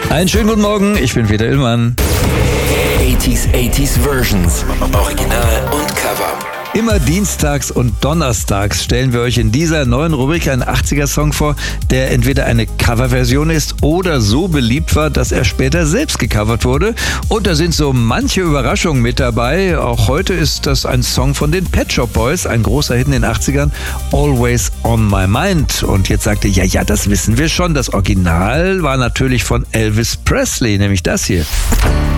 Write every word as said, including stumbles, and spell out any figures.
Einen schönen guten Morgen, ich bin Peter Illmann. achtziger, achtziger Versions. Original und Cover. Immer dienstags und donnerstags stellen wir euch in dieser neuen Rubrik einen achtziger-Song vor, der entweder eine Coverversion ist oder so beliebt war, dass er später selbst gecovert wurde. Und da sind so manche Überraschungen mit dabei. Auch heute ist das ein Song von den Pet Shop Boys, ein großer Hit in den achtzigern, Always on My Mind. Und jetzt sagt ihr, ja, ja, das wissen wir schon. Das Original war natürlich von Elvis Presley, nämlich das hier.